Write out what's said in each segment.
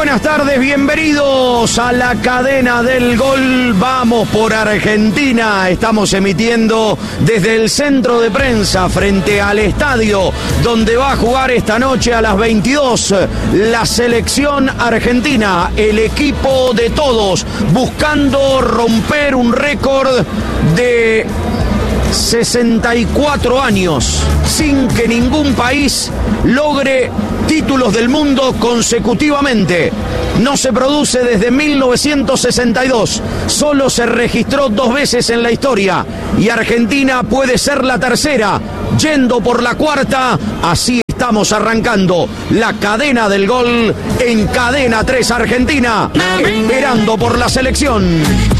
buenas tardes, bienvenidos a la cadena del gol. Vamos por Argentina. Estamos emitiendo desde el centro de prensa frente al estadio donde va a jugar esta noche a las 22 la selección argentina, el equipo de todos, buscando romper un récord de 64 años sin que ningún país logre títulos del mundo consecutivamente. No se produce desde 1962, solo se registró 2 veces en la historia y Argentina puede ser la tercera, yendo por la cuarta. Así estamos arrancando la cadena del gol en Cadena 3 Argentina, esperando por la selección.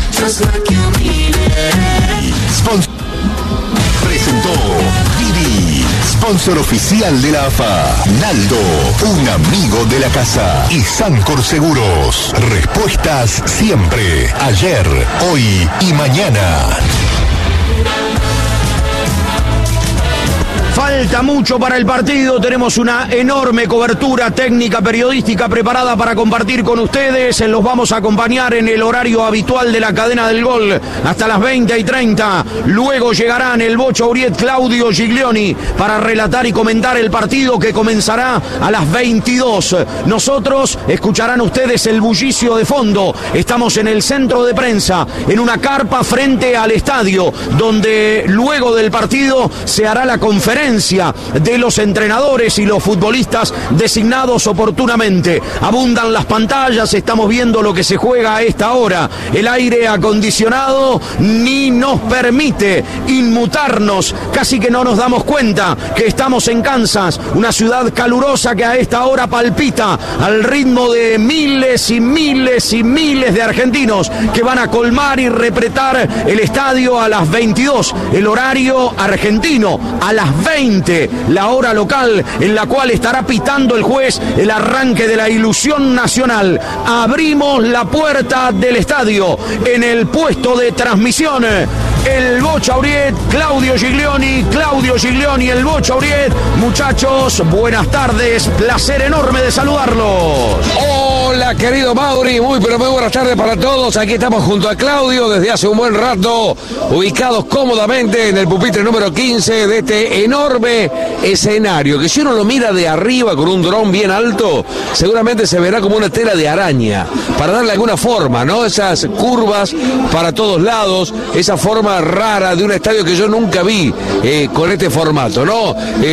Presentó Didi, sponsor oficial de la AFA. Naldo, un amigo de la casa. Y Sancor Seguros, respuestas siempre, ayer, hoy y mañana. Falta mucho para el partido, tenemos una enorme cobertura técnica periodística preparada para compartir con ustedes. Los vamos a acompañar en el horario habitual de la cadena del gol hasta las 20:30. Luego llegarán el Bocha Uriet, Claudio Giglioni para relatar y comentar el partido que comenzará a las 22. Nosotros escucharán ustedes el bullicio de fondo. Estamos en el centro de prensa, en una carpa frente al estadio, donde luego del partido se hará la conferencia de los entrenadores y los futbolistas designados oportunamente. Abundan las pantallas, estamos viendo lo que se juega a esta hora. El aire acondicionado ni nos permite inmutarnos, casi que no nos damos cuenta que estamos en Kansas, una ciudad calurosa que a esta hora palpita al ritmo de miles y miles y miles de argentinos que van a colmar y repretar el estadio a las 22, el horario argentino, a las 20, la hora local en la cual estará pitando el juez el arranque de la ilusión nacional. Abrimos la puerta del estadio en el puesto de transmisión. El Bocha Uriet, Claudio Giglioni, el Bocha Uriet. Muchachos, buenas tardes, placer enorme de saludarlos. Hola, querido Mauri, muy buenas tardes para todos. Aquí estamos junto a Claudio desde hace un buen rato, ubicados cómodamente en el pupitre número 15 de este enorme escenario, que si uno lo mira de arriba con un dron bien alto, seguramente se verá como una tela de araña, para darle alguna forma, ¿no? Esas curvas para todos lados, esa forma rara de un estadio que yo nunca vi con este formato, ¿no?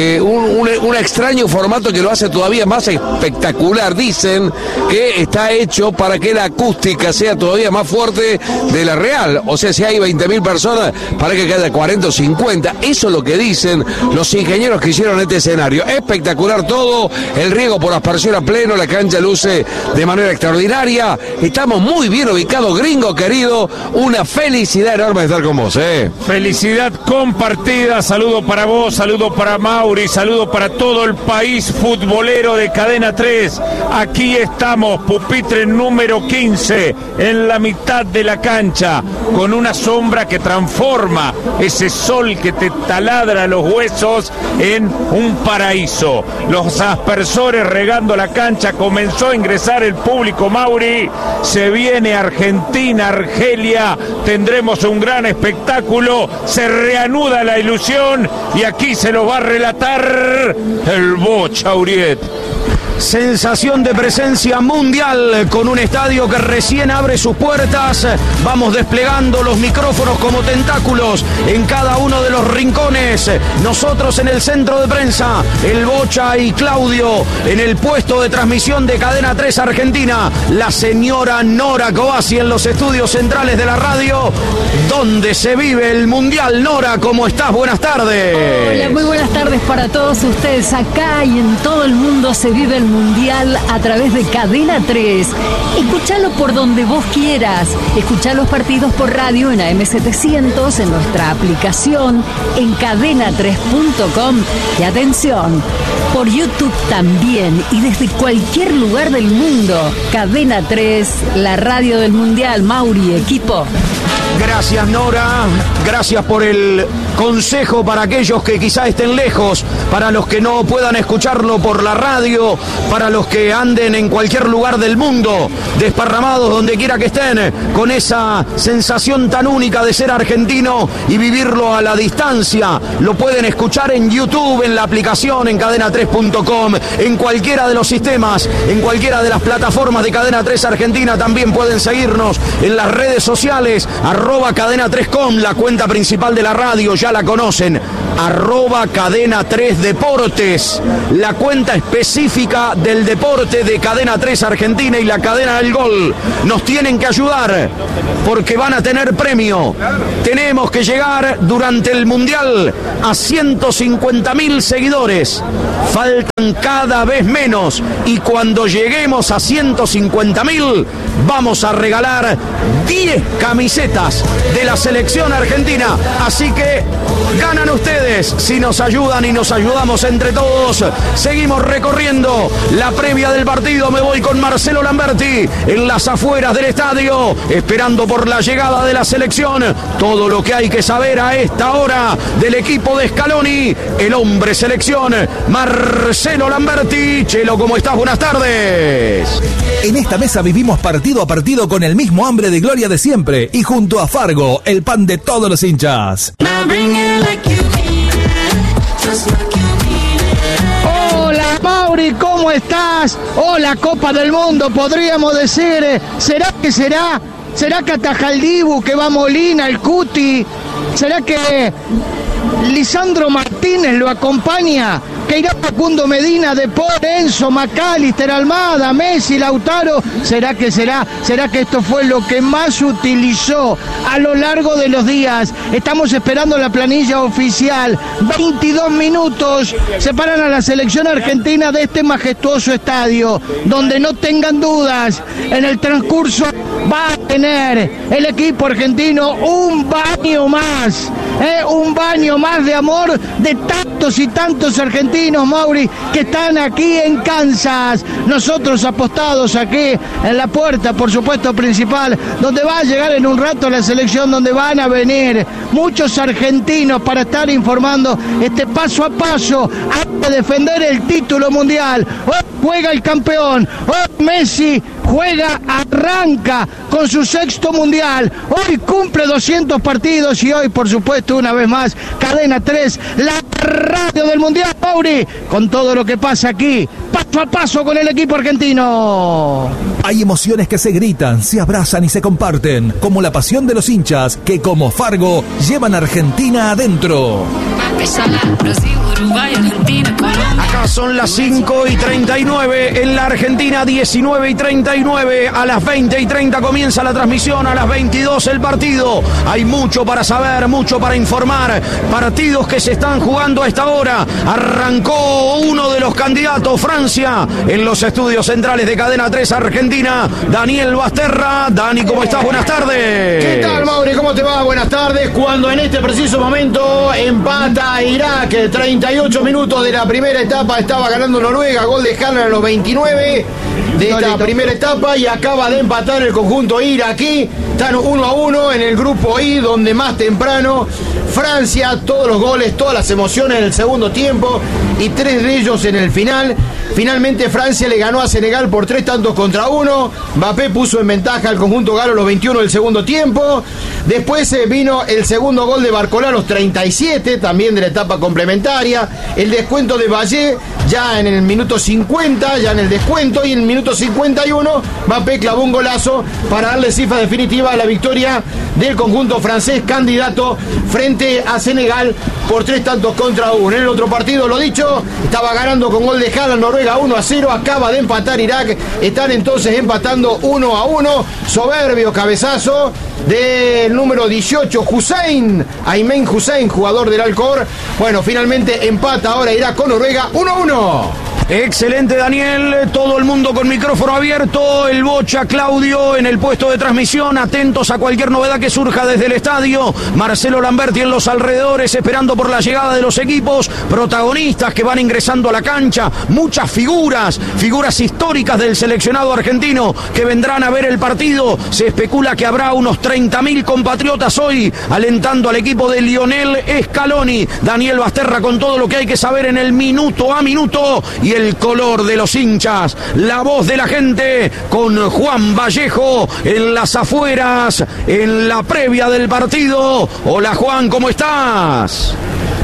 Un extraño formato que lo hace todavía más espectacular. Dicen que está hecho para que la acústica sea todavía más fuerte de la real. O sea, si hay 20.000 personas, para que haya 40 o 50. Eso es lo que dicen los ingenieros que hicieron este escenario. Espectacular todo, el riego por aspersión a pleno, la cancha luce de manera extraordinaria. Estamos muy bien ubicados, gringo querido. Una felicidad enorme de estar con vos. Felicidad compartida, saludo para vos, saludo para Mauri, saludo para todo el país futbolero de Cadena 3. Aquí estamos, pupitre número 15, en la mitad de la cancha, con una sombra que transforma ese sol que te taladra los huesos en un paraíso. Los aspersores regando la cancha, comenzó a ingresar el público, Mauri. Se viene Argentina, Argelia, tendremos un gran espectáculo, se reanuda la ilusión y aquí se lo va a relatar el Bocha Uriet. Sensación de presencia mundial con un estadio que recién abre sus puertas. Vamos desplegando los micrófonos como tentáculos en cada uno de los rincones. Nosotros en el centro de prensa, el Bocha y Claudio en el puesto de transmisión de Cadena 3 Argentina. La señora Nora Coasi en los estudios centrales de la radio, donde se vive el mundial. Nora, ¿cómo estás? Buenas tardes. Hola, muy buenas tardes para todos ustedes. Acá y en todo el mundo se vive el mundial a través de Cadena 3. Escuchalo por donde vos quieras. Escuchá los partidos por radio en AM700, en nuestra aplicación, en cadena3.com y atención, por YouTube también y desde cualquier lugar del mundo. Cadena 3, la radio del mundial. Mauri, equipo. Gracias, Nora. Gracias por el consejo para aquellos que quizá estén lejos, para los que no puedan escucharlo por la radio, para los que anden en cualquier lugar del mundo, desparramados donde quiera que estén, con esa sensación tan única de ser argentino y vivirlo a la distancia. Lo pueden escuchar en YouTube, en la aplicación, en cadena3.com, en cualquiera de los sistemas, en cualquiera de las plataformas de Cadena 3 Argentina. También pueden seguirnos en las redes sociales, @cadena3com, la cuenta principal de la radio, ya la conocen, @cadena3 Deportes, la cuenta específica del deporte de Cadena 3 Argentina y la cadena del gol. Nos tienen que ayudar porque van a tener premio. Tenemos que llegar durante el Mundial a 150.000 seguidores. Faltan cada vez menos y cuando lleguemos a 150.000 vamos a regalar 10 camisetas de la selección argentina. Así que ganan ustedes si nos ayudan y nos ayudamos entre todos. Seguimos recorriendo la previa del partido. Me voy con Marcelo Lamberti en las afueras del estadio, esperando por la llegada de la selección. Todo lo que hay que saber a esta hora del equipo de Scaloni, el hombre selección, Marcelo Lamberti. Chelo, ¿cómo estás? Buenas tardes. En esta mesa vivimos partido a partido con el mismo hambre de gloria de siempre y junto a Fargo, el pan de todos los hinchas. Hola Mauri, ¿cómo estás? Hola Copa del Mundo, podríamos decir. ¿Será que será? ¿Será que ataja el Dibu, que va Molina, el Cuti? ¿Será que Lisandro Martínez lo acompaña? ¿Que irá Facundo Medina, De Paul, Enzo, McAllister, Almada, Messi, Lautaro? ¿Será que será? ¿Será que esto fue lo que más utilizó a lo largo de los días? Estamos esperando la planilla oficial. 22 minutos separan a la selección argentina de este majestuoso estadio, donde no tengan dudas, en el transcurso va a tener el equipo argentino un baño más. Un baño más de amor de tantos y tantos argentinos, Mauri, que están aquí en Kansas. Nosotros apostados aquí en la puerta, por supuesto, principal, donde va a llegar en un rato la selección, donde van a venir muchos argentinos para estar informando este paso a paso hasta defender el título mundial. Hoy juega el campeón, hoy Messi juega, arranca con su 6º mundial, hoy cumple 200 partidos y hoy, por supuesto, una vez más, Cadena 3, la radio del mundial, Mauri, con todo lo que pasa aquí, paso a paso con el equipo argentino. Hay emociones que se gritan, se abrazan y se comparten, como la pasión de los hinchas que, como Fargo, llevan a Argentina adentro. Acá son las 5:39, en la Argentina 19:39, a las 20:30 comienza la transmisión, a las 22 el partido. Hay mucho para saber, mucho para informar, partidos que se están jugando a esta hora. Arrancó uno de los candidatos, Francia, en los estudios centrales de Cadena 3 Argentina, Daniel Basterra. Dani, ¿cómo estás? Buenas tardes. ¿Qué tal, Mauri? ¿Cómo te va? Buenas tardes. Cuando en este preciso momento empata Irak, 38 minutos de la primera etapa, estaba ganando Noruega, gol de Haaland a los 29 de esta primera etapa y acaba de empatar el conjunto iraquí. Están 1-1 en el grupo I, donde más temprano Francia, todos los goles, todas las emociones en el segundo tiempo y 3 de ellos en el final. Finalmente Francia le ganó a Senegal por 3-1. Mbappé puso en ventaja al conjunto galo a los 21 del segundo tiempo. Después vino el segundo gol de Barcolá a los 37, también de la etapa complementaria. El descuento de Vallé ya en el minuto 50, ya en el descuento, y en el minuto 51 Mbappé clavó un golazo para darle cifra definitiva a la victoria del conjunto francés, candidato frente a Senegal por 3-1. En el otro partido, lo dicho, estaba ganando con gol de Haaland Noruega 1-0, acaba de empatar Irak, están entonces empatando 1-1, soberbio cabezazo del número 18, Hussein, Aymen Hussein, jugador del Alcor. Bueno, finalmente empata ahora Irak con Noruega 1-1. Excelente, Daniel. Todo el mundo con micrófono abierto. El Bocha, Claudio en el puesto de transmisión. Atentos a cualquier novedad que surja desde el estadio. Marcelo Lamberti en los alrededores, esperando por la llegada de los equipos. Protagonistas que van ingresando a la cancha. Muchas figuras históricas del seleccionado argentino que vendrán a ver el partido. Se especula que habrá unos 30.000 compatriotas hoy alentando al equipo de Lionel Scaloni. Daniel Basterra con todo lo que hay que saber en el minuto a minuto y el color de los hinchas, la voz de la gente con Juan Vallejo en las afueras, en la previa del partido. Hola Juan, ¿cómo estás?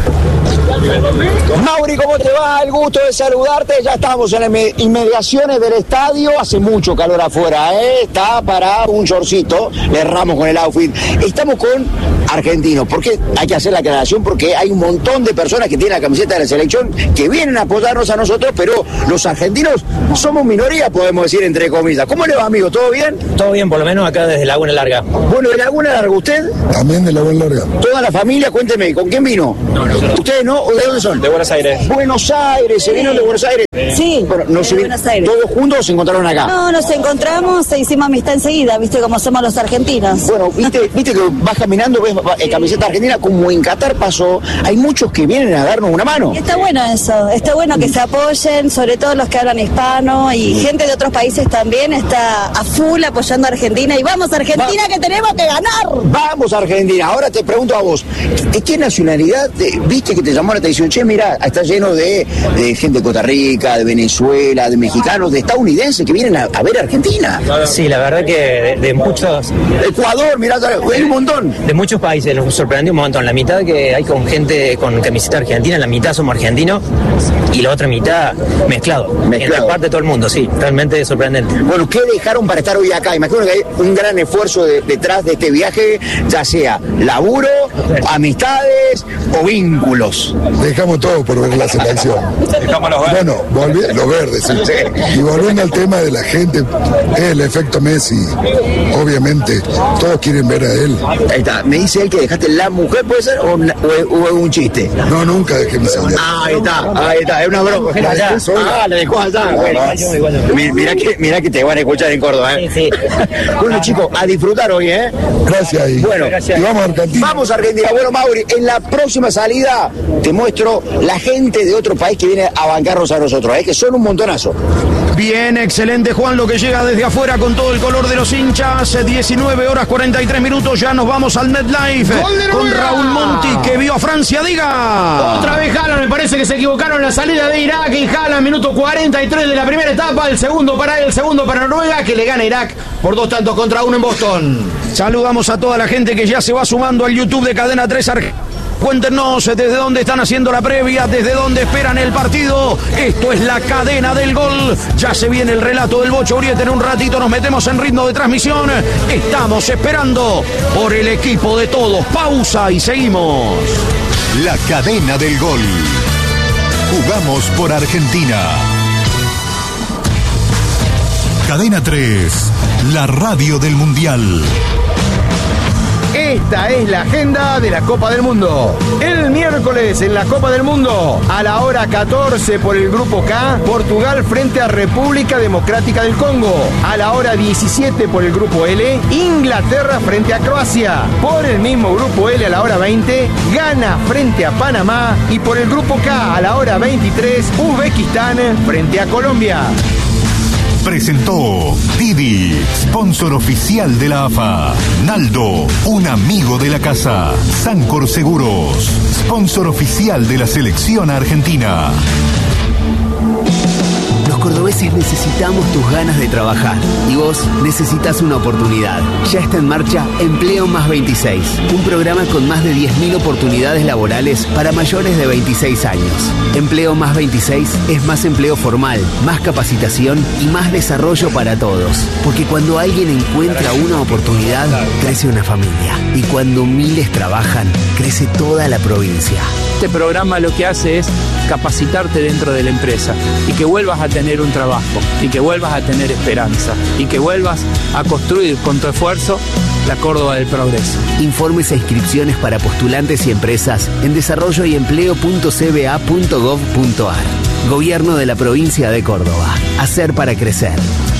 Mauri, ¿cómo te va? El gusto de saludarte. Ya estamos en las inmediaciones del estadio. Hace mucho calor afuera, Está para un shortcito. Le erramos con el outfit. Estamos con argentinos. ¿Por qué? Hay que hacer la aclaración porque hay un montón de personas que tienen la camiseta de la selección que vienen a apoyarnos a nosotros, pero los argentinos somos minoría, podemos decir, entre comillas. ¿Cómo le va, amigo? ¿Todo bien? Todo bien, por lo menos acá desde Laguna Larga. Bueno, ¿de Laguna Larga usted? También de Laguna Larga. ¿Toda la familia? Cuénteme, ¿con quién vino? No. ¿Ustedes no? ¿O de dónde son? De Buenos Aires. Buenos Aires, ¿se vieron de Buenos Aires? Sí, bueno, de Buenos Aires. ¿Todos juntos o se encontraron acá? No, nos encontramos e hicimos amistad enseguida, viste cómo somos los argentinos. Bueno, viste que vas caminando, ves camiseta argentina, como en Qatar pasó, hay muchos que vienen a darnos una mano. Y está bueno eso, está bueno que se apoyen, sobre todo los que hablan hispano y gente de otros países también está a full apoyando a Argentina. Y vamos Argentina, que tenemos que ganar. Vamos Argentina. Ahora te pregunto a vos, ¿de qué nacionalidad viste que te llamó la atención? Che, mira, está lleno de gente de Costa Rica, de Venezuela, de mexicanos, de estadounidenses que vienen a ver Argentina. Sí, la verdad que de muchos... Ecuador, mirá, hay un montón. De muchos países, nos sorprendió un montón. La mitad que hay con gente con camiseta argentina, la mitad somos argentinos y la otra mitad mezclado. Entre parte de todo el mundo, sí, realmente sorprendente. Bueno, ¿qué dejaron para estar hoy acá? Imagino que hay un gran esfuerzo detrás de este viaje, ya sea laburo, amistades o vínculos. Dejamos todo por ver la selección. Dejamos los verdes. Bueno, los verdes, sí. Y volviendo al tema de la gente, el efecto Messi, obviamente, todos quieren ver a él. Ahí está, me dice él que dejaste la mujer, ¿puede ser? ¿O es un chiste? No, nunca dejé mi señora. Ahí está, es una broma. La dejó allá. Mirá que te van a escuchar en Córdoba, Sí. Bueno, chicos, a disfrutar hoy, Gracias. Y vamos a Argentina. Vamos a Argentina. Bueno, Mauri, en la próxima salida te muestro la gente de otro país que viene a bancarnos a nosotros, que son un montonazo. Bien, excelente Juan, lo que llega desde afuera con todo el color de los hinchas. 19 horas 43 minutos, ya nos vamos al MetLife con Raúl Monti que vio a Francia, diga. Otra vez Haaland, me parece que se equivocaron en la salida de Irak y Haaland, minuto 43 de la primera etapa, el segundo para Noruega, que le gana Irak por 2-1 en Boston. Saludamos a toda la gente que ya se va sumando al YouTube de Cadena 3 Argentina. Cuéntenos desde dónde están haciendo la previa, desde dónde esperan el partido. Esto es la cadena del gol. Ya se viene el relato del Bocho Uriete. En un ratito nos metemos en ritmo de transmisión. Estamos esperando por el equipo de todos. Pausa y seguimos. La cadena del gol. Jugamos por Argentina. Cadena 3, la radio del Mundial. Esta es la agenda de la Copa del Mundo. El miércoles en la Copa del Mundo, a la hora 14 por el Grupo K, Portugal frente a República Democrática del Congo. A la hora 17 por el Grupo L, Inglaterra frente a Croacia. Por el mismo Grupo L a la hora 20, Ghana frente a Panamá. Y por el Grupo K a la hora 23, Uzbekistán frente a Colombia. Presentó Didi, sponsor oficial de la AFA. Naldo, un amigo de la casa. Sancor Seguros, sponsor oficial de la selección argentina. Los cordobeses necesitamos tus ganas de trabajar y vos necesitas una oportunidad. Ya está en marcha Empleo Más 26, un programa con más de 10.000 oportunidades laborales para mayores de 26 años. Empleo Más 26 es más empleo formal, más capacitación y más desarrollo para todos. Porque cuando alguien encuentra una oportunidad, crece una familia. Y cuando miles trabajan, crece toda la provincia. Este programa lo que hace es capacitarte dentro de la empresa y que vuelvas a tener un trabajo y que vuelvas a tener esperanza y que vuelvas a construir con tu esfuerzo la Córdoba del progreso. Informes e inscripciones para postulantes y empresas en desarrolloyempleo.cba.gov.ar. Gobierno de la provincia de Córdoba. Hacer para crecer.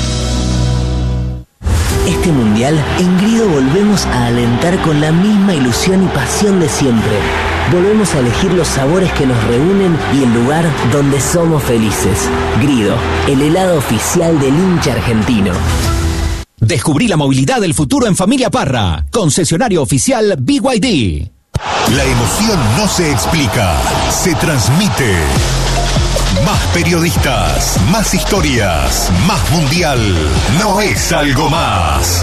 Este mundial, en Grido volvemos a alentar con la misma ilusión y pasión de siempre. Volvemos a elegir los sabores que nos reúnen y el lugar donde somos felices. Grido, el helado oficial del hincha argentino. Descubrí la movilidad del futuro en Familia Parra. Concesionario oficial BYD. La emoción no se explica, se transmite. Más periodistas, más historias, más mundial. No es algo más.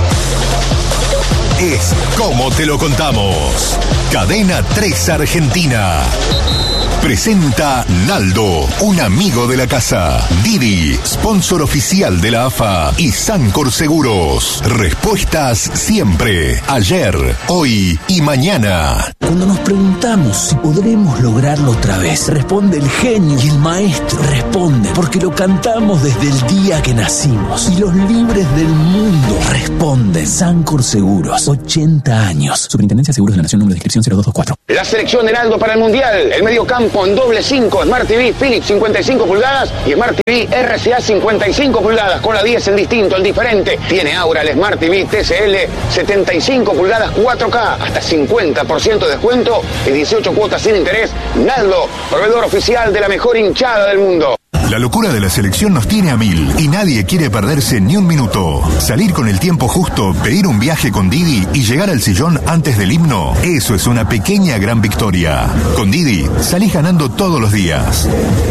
Es como te lo contamos. Cadena 3 Argentina. Presenta Naldo, un amigo de la casa. Didi, sponsor oficial de la AFA. Y Sancor Seguros. Respuestas siempre. Ayer, hoy y mañana. Cuando nos preguntamos si podremos lograrlo otra vez, responde el genio y el maestro. Responde porque lo cantamos desde el día que nacimos. Y los libres del mundo responden. Sancor Seguros, 80 años. Superintendencia de Seguros de la Nación, número de inscripción 0224. La selección de Naldo para el Mundial. El medio campo en doble 5, Smart TV Philips 55 pulgadas y Smart TV RCA 55 pulgadas con la 10 el distinto, el diferente. Tiene ahora el Smart TV TCL 75 pulgadas 4K, hasta 50% de descuento y 18 cuotas sin interés. Naldo, proveedor oficial de la mejor hinchada del mundo. La locura de la selección nos tiene a 1000 y nadie quiere perderse ni un minuto. Salir con el tiempo justo, pedir un viaje con Didi y llegar al sillón antes del himno, eso es una pequeña gran victoria. Con Didi, salís ganando todos los días.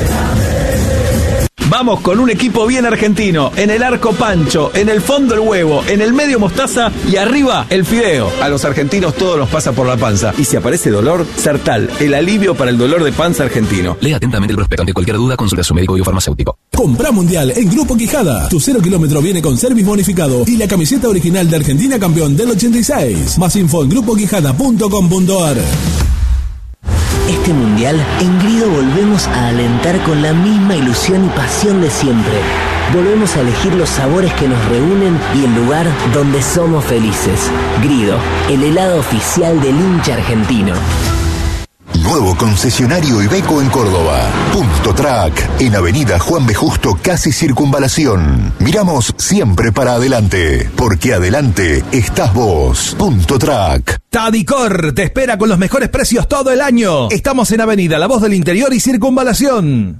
Vamos con un equipo bien argentino. En el arco Pancho, en el fondo el huevo, en el medio mostaza y arriba el fideo. A los argentinos todo nos pasa por la panza. Y si aparece dolor, Sertal, el alivio para el dolor de panza argentino. Lea atentamente el prospecto. Ante cualquier duda, consulta a su médico y o farmacéutico. Comprá Mundial en Grupo Quijada. Tu 0 kilómetro viene con service bonificado y la camiseta original de Argentina campeón del 86. Más info en grupoquijada.com.ar. Este mundial, en Grido volvemos a alentar con la misma ilusión y pasión de siempre. Volvemos a elegir los sabores que nos reúnen y el lugar donde somos felices. Grido, el helado oficial del hincha argentino. Nuevo concesionario Iveco en Córdoba. Punto Track, en Avenida Juan B. Justo, casi Circunvalación. Miramos siempre para adelante, porque adelante estás vos. Punto Track. Tadicor te espera con los mejores precios todo el año. Estamos en Avenida La Voz del Interior y Circunvalación.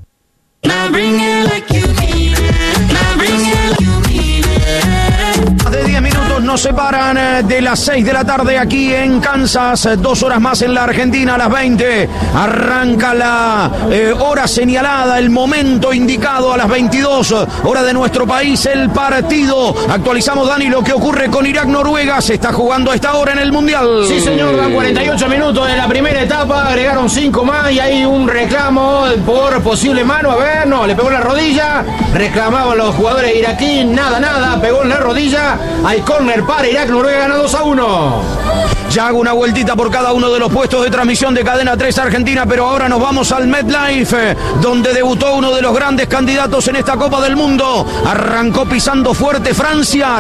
De 10 minutos nos separan de las 6 de la tarde aquí en Kansas, 2 horas más en la Argentina, a las 20 arranca la hora señalada, el momento indicado a las 22 hora de nuestro país, el partido. Actualizamos, Dani, lo que ocurre con Irak-Noruega, se está jugando a esta hora en el Mundial. Sí, señor, dan 48 minutos de la primera etapa, agregaron 5 más y hay un reclamo por posible mano. A ver, no, le pegó en la rodilla, reclamaban los jugadores iraquíes, nada, pegó en la rodilla. Hay córner para Irak, Noruega gana 2-1. Ya hago una vueltita por cada uno de los puestos de transmisión de Cadena 3 Argentina, pero ahora nos vamos al MetLife, donde debutó uno de los grandes candidatos en esta Copa del Mundo. Arrancó pisando fuerte Francia,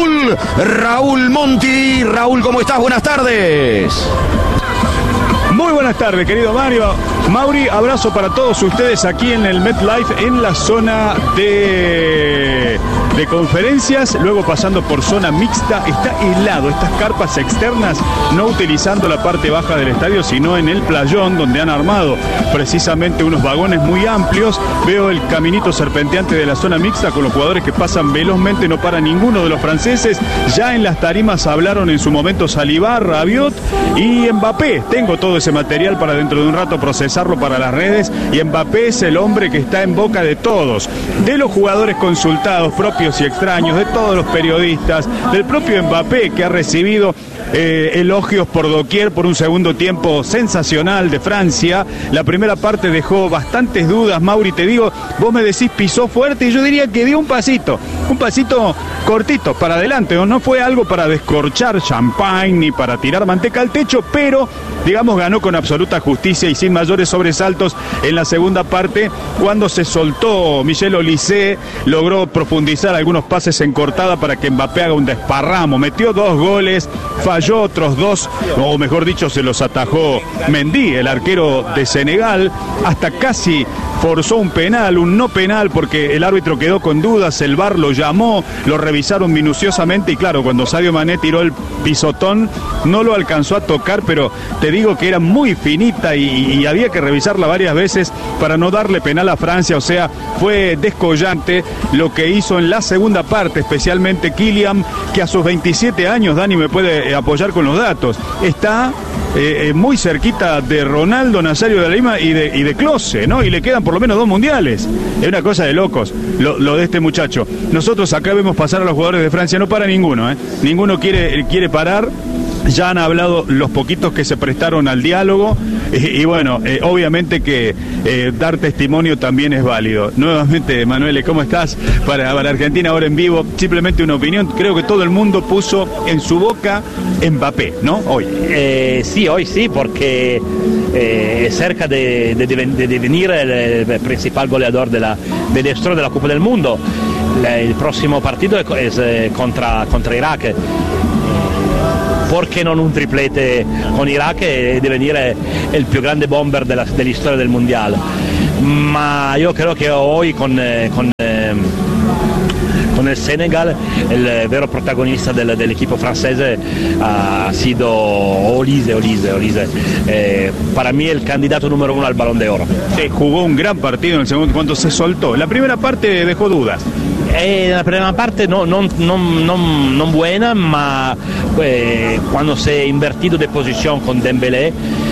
Raúl Monti. Raúl, ¿cómo estás? Buenas tardes. Muy buenas tardes, querido Mauri, abrazo para todos ustedes aquí en el MetLife, en la zona de conferencias, luego pasando por zona mixta. Está helado, estas carpas externas, no utilizando la parte baja del estadio, sino en el playón, donde han armado precisamente unos vagones muy amplios. Veo el caminito serpenteante de la zona mixta con los jugadores que pasan velozmente, no para ninguno de los franceses. Ya en las tarimas hablaron en su momento Saliba, Rabiot y Mbappé. Tengo todo ese material para dentro de un rato procesarlo para las redes, y Mbappé es el hombre que está en boca de todos, de los jugadores consultados, propios y extraños, de todos los periodistas, del propio Mbappé, que ha recibido elogios por doquier por un segundo tiempo sensacional de Francia. La primera parte dejó bastantes dudas, Mauri, te digo, vos me decís pisó fuerte y yo diría que dio un pasito cortito para adelante, no fue algo para descorchar champagne ni para tirar manteca al techo, pero digamos ganó con absoluta justicia y sin mayores sobresaltos. En la segunda parte, cuando se soltó Michel Olise, logró profundizar algunos pases en cortada para que Mbappé haga un desparramo, metió 2 goles, falló otros 2, o mejor dicho, se los atajó Mendy, el arquero de Senegal. Hasta casi forzó un penal, un no penal, porque el árbitro quedó con dudas, el VAR lo llamó, lo revisaron minuciosamente y claro, cuando Sadio Mané tiró el pisotón, no lo alcanzó a tocar, pero te digo que era muy finita y había que revisarla varias veces para no darle penal a Francia. O sea, fue descollante lo que hizo en la segunda parte, especialmente Kylian, que a sus 27 años, Dani me puede apoyar con los datos, está muy cerquita de Ronaldo Nazario de Lima y de Klose, ¿no? Y le quedan por lo menos 2 mundiales. Es una cosa de locos lo de este muchacho. Nosotros acá vemos pasar a los jugadores de Francia, no para ninguno, ¿eh? Ninguno quiere parar. Ya han hablado los poquitos que se prestaron al diálogo y bueno, obviamente que dar testimonio también es válido. Nuevamente, Manuel, ¿cómo estás? Para Argentina ahora en vivo, simplemente una opinión. Creo que todo el mundo puso en su boca Mbappé, ¿no? Hoy. Sí, hoy sí, porque cerca de devenir el principal goleador de la historia de la Copa del Mundo. El próximo partido es contra Irak. Perché non un triplete con Iraq e divenire il più grande bomber dell'storia del mondiale? Ma io credo che oggi con el Senegal el vero protagonista dell'equipo francese ha sido Olise. Para mí el candidato número 1 al Balón de Oro. Sí, jugó un gran partido en el segundo cuando se soltó. La primera parte dejó dudas. La prima parte non buena, ma quando si è invertito di posizione con Dembélé,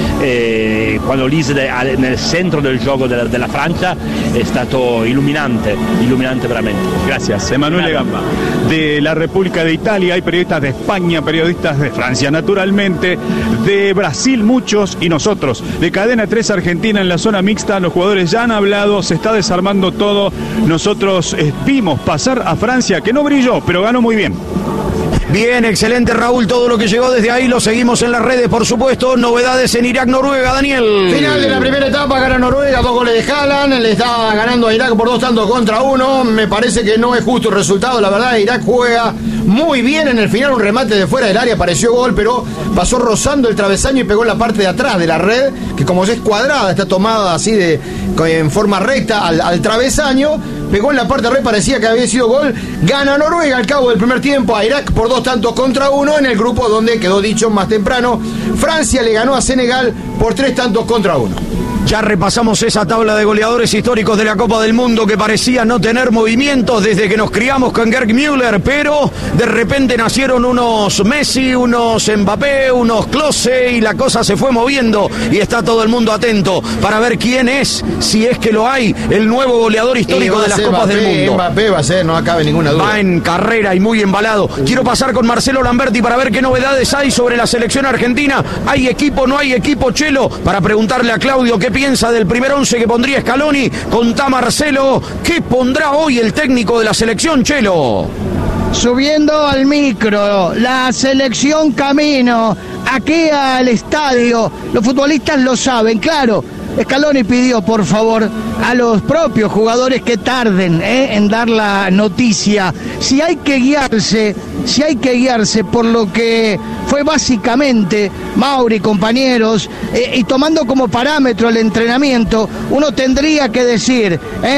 quando Olise nel centro del gioco della Francia è stato illuminante veramente. Gracias, Emanuele Gamba. De la República de Italia hay periodistas de España, periodistas de Francia, naturalmente, de Brasil muchos y nosotros. De Cadena 3 Argentina en la zona mixta, los jugadores ya han hablado, se está desarmando todo. Nosotros vimos pasar a Francia, que no brilló, pero ganó muy bien. Bien, excelente, Raúl, todo lo que llegó desde ahí lo seguimos en las redes, por supuesto. Novedades en Irak-Noruega, Daniel. Final de la primera etapa, gana Noruega, 2 goles de Haaland, le está ganando a Irak por 2-1. Me parece que no es justo el resultado, la verdad. Irak juega muy bien en el final, un remate de fuera del área, pareció gol, pero pasó rozando el travesaño y pegó en la parte de atrás de la red, que como es cuadrada, está tomada así en forma recta al travesaño. Pegó en la parte de red, parecía que había sido gol. Gana Noruega al cabo del primer tiempo a Irak por 2-1 en el grupo donde quedó dicho más temprano. Francia le ganó a Senegal por 3-1. Ya repasamos esa tabla de goleadores históricos de la Copa del Mundo que parecía no tener movimientos desde que nos criamos con Gerd Müller, pero de repente nacieron unos Messi, unos Mbappé, unos Klose y la cosa se fue moviendo y está todo el mundo atento para ver quién es, si es que lo hay, el nuevo goleador histórico de las Copas del Mundo. Mbappé va a ser, no cabe ninguna duda. Va en carrera y muy embalado. Quiero pasar con Marcelo Lamberti para ver qué novedades hay sobre la selección argentina. ¿Hay equipo, no hay equipo, Chelo? Para preguntarle a Claudio qué piensa del primer 11 que pondría Scaloni. Contá, Marcelo, ¿qué pondrá hoy el técnico de la selección, Chelo? Subiendo al micro, la selección camino aquí al estadio. Los futbolistas lo saben, claro. Scaloni pidió, por favor, a los propios jugadores que tarden en dar la noticia. Si hay que guiarse por lo que fue básicamente Mauri, compañeros, y tomando como parámetro el entrenamiento, uno tendría que decir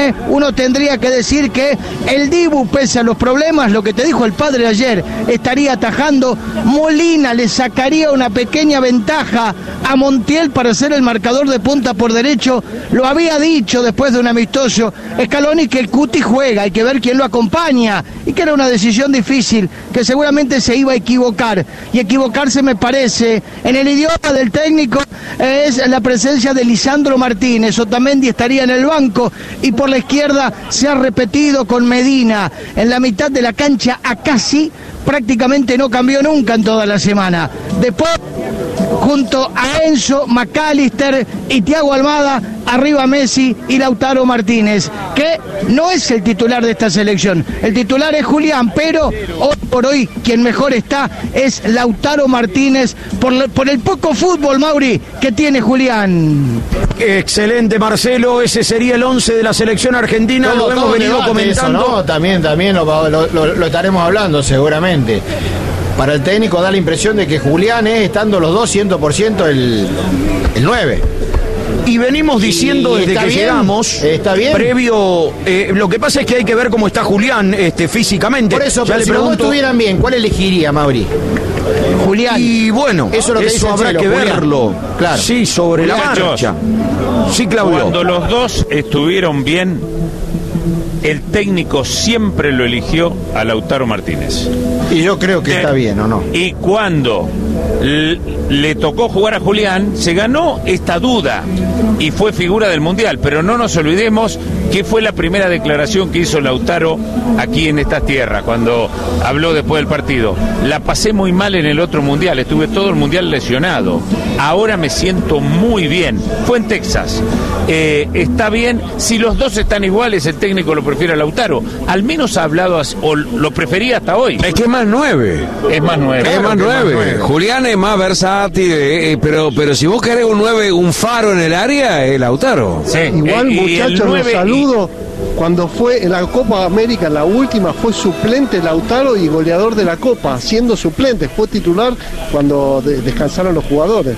que el Dibu, pese a los problemas, lo que te dijo el padre ayer, estaría atajando. Molina le sacaría una pequeña ventaja a Montiel para ser el marcador de punta por derecho. Lo había dicho después de un amistoso Scaloni que el Cuti juega, hay que ver quién lo acompaña, y que era una decisión difícil, que seguramente se iba a equivocar, y equivocarse, me parece, en el idioma del técnico, es la presencia de Lisandro Martínez. Otamendi estaría en el banco, y por la izquierda se ha repetido con Medina. En la mitad de la cancha, Acassi prácticamente no cambió nunca en toda la semana. Después, junto a Enzo, McAllister y Thiago Almada, arriba Messi y Lautaro Martínez, que no es el titular de esta selección. El titular es Julián, pero hoy por hoy quien mejor está es Lautaro Martínez por el poco fútbol, Mauri, que tiene Julián. Excelente, Marcelo, ese sería el 11 de la selección argentina, lo hemos venido comentando. Eso, ¿no? También lo estaremos hablando seguramente. Para el técnico da la impresión de que Julián es, estando los dos 100%, el 9. Y venimos diciendo desde que llegamos, ¿está bien? previo, lo que pasa es que hay que ver cómo está Julián físicamente. Por eso, ya pero le si los dos pregunto, estuvieran bien, ¿cuál elegiría, Mauri? Julián. y bueno, Eso es lo que dice habrá Chelo, que Julián. verlo. Claro. Sí, sobre la Muchachos, marcha. Sí, Claudio. Cuando los dos estuvieron bien, el técnico siempre lo eligió a Lautaro Martínez. Y yo creo que está bien, ¿o no? Y cuando le tocó jugar a Julián, se ganó esta duda y fue figura del Mundial. Pero no nos olvidemos que fue la primera declaración que hizo Lautaro aquí en estas tierras, cuando habló después del partido. La pasé muy mal en el otro Mundial, estuve todo el Mundial lesionado. Ahora me siento muy bien. Fue en Texas. Está bien, si los dos están iguales, el técnico lo prefiere a Lautaro. Al menos ha hablado, o lo prefería hasta hoy. Es que es más 9. Es más 9. Es más 9. Julián es más versátil, pero si vos querés un 9, un faro en el área, es Lautaro. Sí. Igual, muchachos, los 9 saludo. Cuando fue en la Copa América, la última, fue suplente Lautaro y goleador de la Copa, siendo suplente. Fue titular cuando descansaron los jugadores.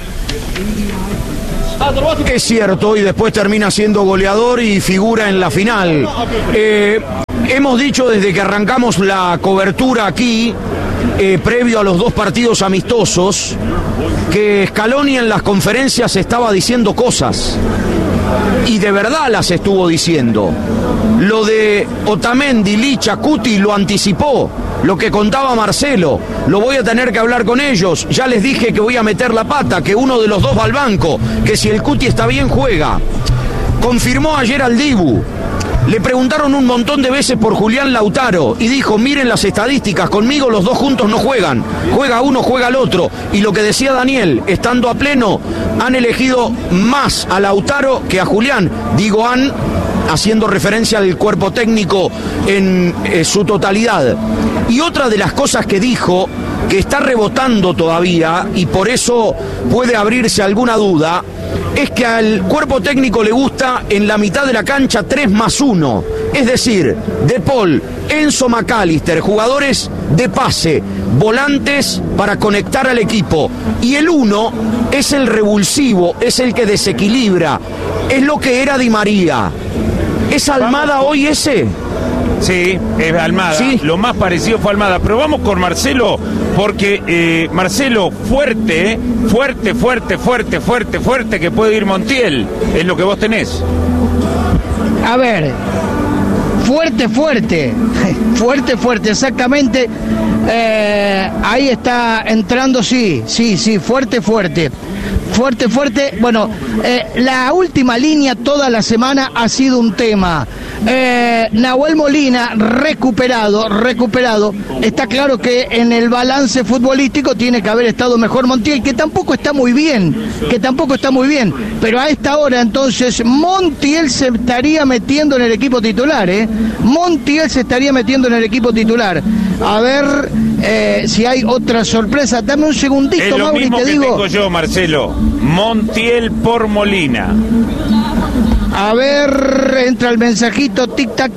Es cierto, y después termina siendo goleador y figura en la final. Hemos dicho desde que arrancamos la cobertura aquí, previo a los dos partidos amistosos, que Scaloni en las conferencias estaba diciendo cosas. Y de verdad las estuvo diciendo. Lo de Otamendi, Licha, Cuti lo anticipó. Lo que contaba Marcelo, lo voy a tener que hablar con ellos. Ya les dije que voy a meter la pata, que uno de los dos va al banco, que si el Cuti está bien juega. Confirmó ayer al Dibu. Le preguntaron un montón de veces por Julián Lautaro y dijo, miren las estadísticas, conmigo los dos juntos no juegan, juega uno, juega el otro. Y lo que decía Daniel, estando a pleno, han elegido más a Lautaro que a Julián. Digo han, haciendo referencia al cuerpo técnico en su totalidad. Y otra de las cosas que dijo, que está rebotando todavía y por eso puede abrirse alguna duda, es que al cuerpo técnico le gusta en la mitad de la cancha 3+1, es decir, De Paul, Enzo McAllister, jugadores de pase, volantes para conectar al equipo, y el 1 es el revulsivo, es el que desequilibra, es lo que era Di María. ¿Es Almada hoy ese? Sí, es Almada. Sí. Lo más parecido fue Almada. Pero vamos con Marcelo, porque Marcelo, fuerte, que puede ir Montiel. Es lo que vos tenés. A ver, fuerte, exactamente. Ahí está entrando, sí, fuerte. Bueno, la última línea toda la semana ha sido un tema. Nahuel Molina recuperado. Está claro que en el balance futbolístico tiene que haber estado mejor Montiel, que tampoco está muy bien. Pero a esta hora entonces Montiel se estaría metiendo en el equipo titular, A ver si hay otra sorpresa. Dame un segundito, es lo Mauri, mismo te que digo. Tengo yo, Marcelo. Montiel por Molina. A ver, entra el mensajito, tic-tac,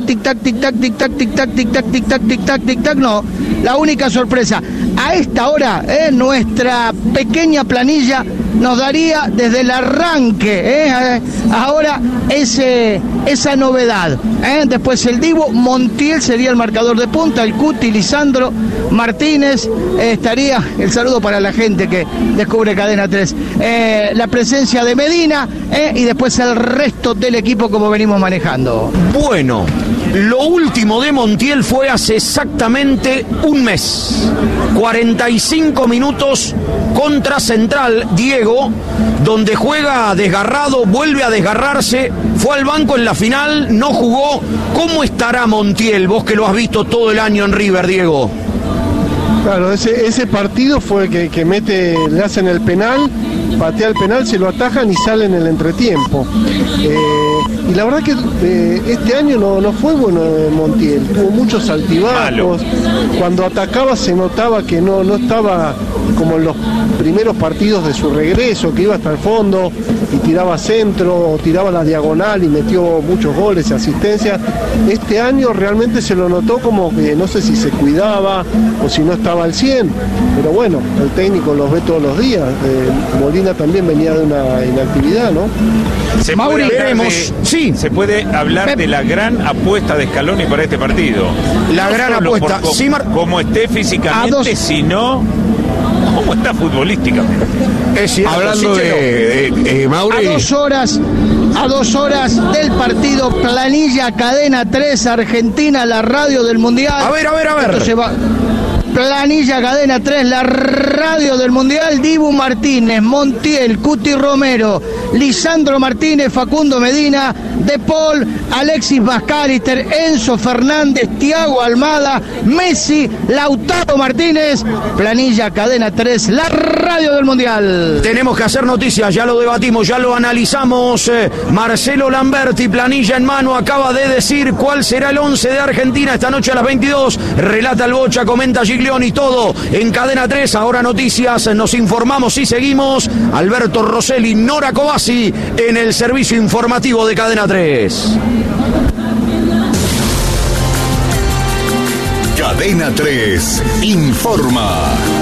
no, la única sorpresa. A esta hora, nuestra pequeña planilla nos daría desde el arranque, ahora esa novedad. Después el Dibu, Montiel sería el marcador de punta, el Cuti, Lisandro, Martínez, estaría, el saludo para la gente que descubre Cadena 3, la presencia de Medina, y después el resto del equipo como venimos manejando. Bueno, lo último de Montiel fue hace exactamente un mes. 45 minutos contra Central, Diego, donde juega desgarrado, vuelve a desgarrarse, fue al banco en la final, no jugó. ¿Cómo estará Montiel? Vos que lo has visto todo el año en River, Diego. Claro, ese partido fue el que le hacen el penal, patea el penal, se lo atajan y sale en el entretiempo. Y la verdad que este año no fue bueno Montiel, tuvo muchos altibajos. Cuando atacaba se notaba que no estaba como en los primeros partidos de su regreso, que iba hasta el fondo y tiraba centro o tiraba la diagonal y metió muchos goles y asistencias. Este año realmente se lo notó como que no sé si se cuidaba o si no estaba al 100, pero bueno, el técnico los ve todos los días. Molina también venía de una inactividad, ¿no? Se puede hablar de la gran apuesta de Scaloni para este partido. La gran apuesta. Como esté físicamente, si no, ¿cómo está futbolísticamente? Es cierto, hablando de Mauri. A 2 horas del partido, planilla Cadena 3 Argentina, la radio del Mundial. A ver. Planilla Cadena 3, la radio del Mundial. Dibu Martínez, Montiel, Cuti Romero, Lisandro Martínez, Facundo Medina, De Paul, Alexis McAllister, Enzo Fernández, Thiago Almada, Messi, Lautaro Martínez. Planilla Cadena 3, la radio del Mundial. Tenemos que hacer noticias, ya lo debatimos, ya lo analizamos. Marcelo Lamberti, planilla en mano, acaba de decir cuál será el 11 de Argentina esta noche a las 22. Relata el Bocha, comenta Giglioni, todo en Cadena 3. Ahora noticias, nos informamos y seguimos. Alberto Rosselli, Nora Cobasi en el servicio informativo de Cadena 3. Cadena 3 informa.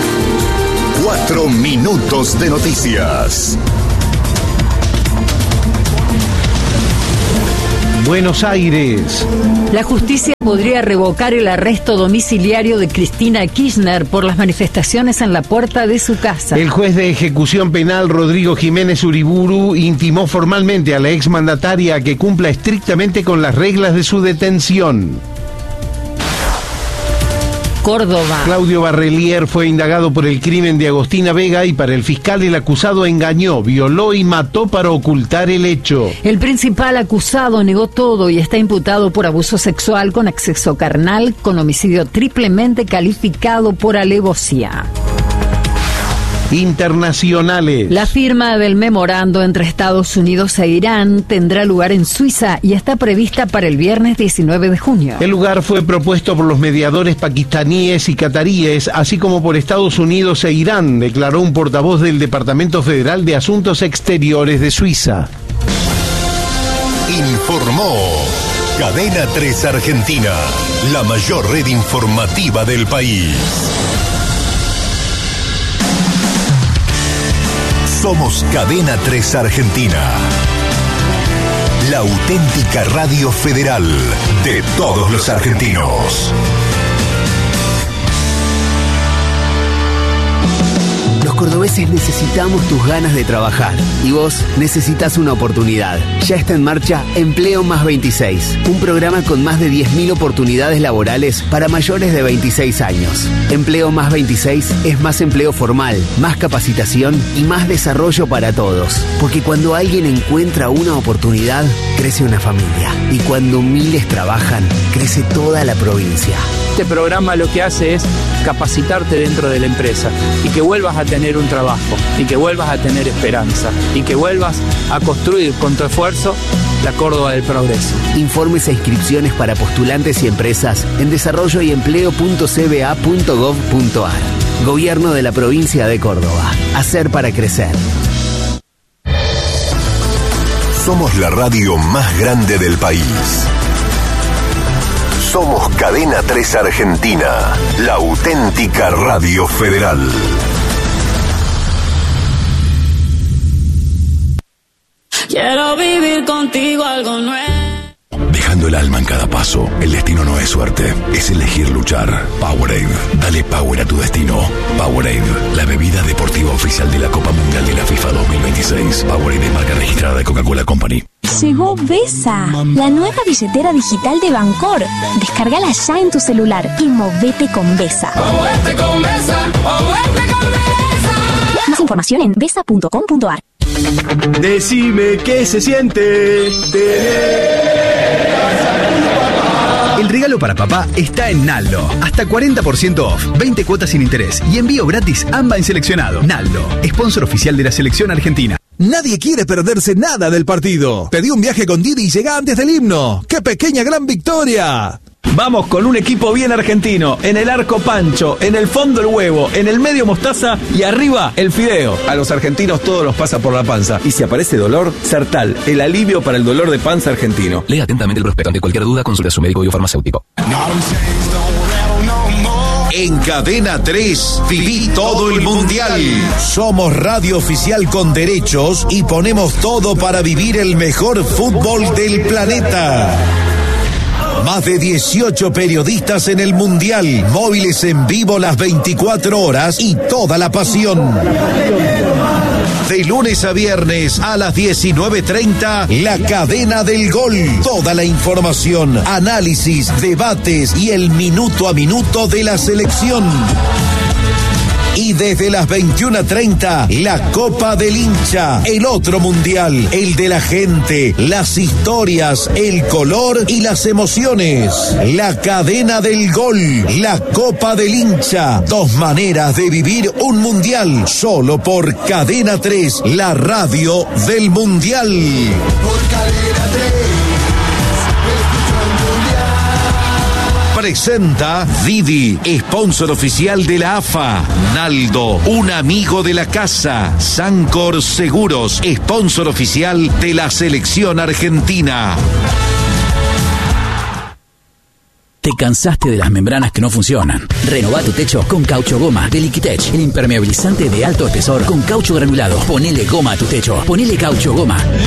4 minutos de noticias. Buenos Aires. La justicia podría revocar el arresto domiciliario de Cristina Kirchner por las manifestaciones en la puerta de su casa. El juez de ejecución penal Rodrigo Jiménez Uriburu intimó formalmente a la exmandataria a que cumpla estrictamente con las reglas de su detención. Córdoba. Claudio Barrelier fue indagado por el crimen de Agostina Vega y para el fiscal el acusado engañó, violó y mató para ocultar el hecho. El principal acusado negó todo y está imputado por abuso sexual con acceso carnal, con homicidio triplemente calificado por alevosía. Internacionales. La firma del memorando entre Estados Unidos e Irán tendrá lugar en Suiza y está prevista para el viernes 19 de junio. El lugar fue propuesto por los mediadores pakistaníes y cataríes, así como por Estados Unidos e Irán, declaró un portavoz del Departamento Federal de Asuntos Exteriores de Suiza. Informó Cadena 3 Argentina, la mayor red informativa del país. Somos Cadena 3 Argentina, la auténtica radio federal de todos los argentinos. Los cordobeses necesitamos tus ganas de trabajar y vos necesitas una oportunidad. Ya está en marcha Empleo Más 26, un programa con más de 10.000 oportunidades laborales para mayores de 26 años. Empleo Más 26 es más empleo formal, más capacitación y más desarrollo para todos. Porque cuando alguien encuentra una oportunidad, crece una familia. Y cuando miles trabajan, crece toda la provincia. Este programa lo que hace es capacitarte dentro de la empresa y que vuelvas a tener un trabajo y que vuelvas a tener esperanza y que vuelvas a construir con tu esfuerzo la Córdoba del progreso. Informes e inscripciones para postulantes y empresas en desarrolloyempleo.cba.gov.ar. Gobierno de la provincia de Córdoba. Hacer para crecer. Somos la radio más grande del país. Somos Cadena 3 Argentina, la auténtica radio federal. Quiero vivir contigo algo nuevo. Dejando el alma en cada paso, el destino no es suerte, es elegir luchar. Powerade, dale power a tu destino. Powerade, la bebida deportiva oficial de la Copa Mundial de la FIFA 2026. Powerade es marca registrada de Coca-Cola Company. Llegó Vesa, la nueva billetera digital de Bancor. Descárgala ya en tu celular y movete con Vesa. Movete con Vesa, movete con Vesa. Más información en vesa.com.ar. Decime qué se siente El regalo para papá está en Naldo. Hasta 40% off, 20 cuotas sin interés y envío gratis AMBA en seleccionado. Naldo, sponsor oficial de la selección argentina. Nadie quiere perderse nada del partido. Pedí un viaje con Didi y llega antes del himno. ¡Qué pequeña gran victoria! Vamos con un equipo bien argentino. En el arco Pancho, en el fondo el huevo, en el medio mostaza y arriba el fideo. A los argentinos todo los pasa por la panza. Y si aparece dolor, Sertal, el alivio para el dolor de panza argentino. Lea atentamente el prospecto. Ante cualquier duda, consulte a su médico y farmacéutico. En Cadena 3, viví todo el mundial. Somos radio oficial con derechos y ponemos todo para vivir el mejor fútbol del planeta. Más de 18 periodistas en el mundial, móviles en vivo las 24 horas y toda la pasión. De lunes a viernes a las 19:30, La Cadena del Gol. Toda la información, análisis, debates y el minuto a minuto de la selección. Y desde las 21:30, la Copa del Hincha, el otro mundial, el de la gente, las historias, el color y las emociones. La Cadena del Gol, la Copa del Hincha, 2 maneras de vivir un mundial, solo por Cadena 3, la radio del mundial. Por Cadena 3. Presenta Didi, sponsor oficial de la AFA. Naldo, un amigo de la casa. Sancor Seguros, sponsor oficial de la selección argentina. ¿Te cansaste de las membranas que no funcionan? Renová tu techo con Caucho Goma de Liquitech, el impermeabilizante de alto espesor con caucho granulado. Ponele goma a tu techo. Ponele Caucho Goma.